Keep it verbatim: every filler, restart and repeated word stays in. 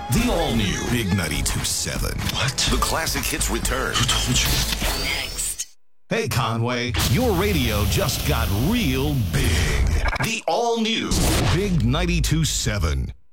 The all-new Big ninety-two point seven. What? The classic hits return. Who told you? Next. Hey, Conway, your radio just got real big. The all-new Big ninety-two point seven.